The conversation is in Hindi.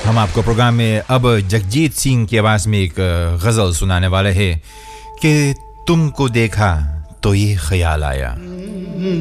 हम आपको प्रोग्राम में अब जगजीत सिंह की आवाज़ में एक गज़ल सुनाने वाले हैं कि तुमको देखा तो ये ख्याल आया।